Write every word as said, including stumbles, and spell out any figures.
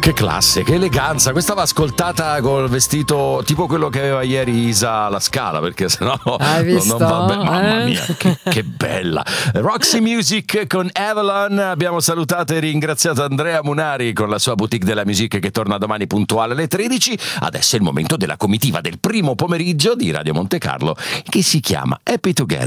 Che classe, che eleganza. Questa va ascoltata col vestito tipo quello che aveva ieri Isa alla Scala, perché sennò Hai visto? non va bene. Mamma eh? mia, che, che bella. Roxy Music con Avalon. Abbiamo salutato e ringraziato Andrea Munari con la sua boutique della musique che torna domani puntuale alle tredici. Adesso è il momento della comitiva del primo pomeriggio di Radio Monte Carlo, che si chiama Happy Together.